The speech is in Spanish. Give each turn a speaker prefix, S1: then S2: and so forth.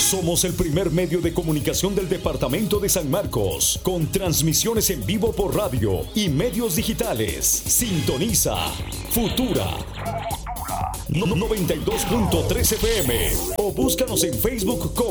S1: Somos el primer medio de comunicación del departamento de San Marcos, con transmisiones en vivo por radio y medios digitales. Sintoniza Futura 92.3 FM o búscanos en Facebook como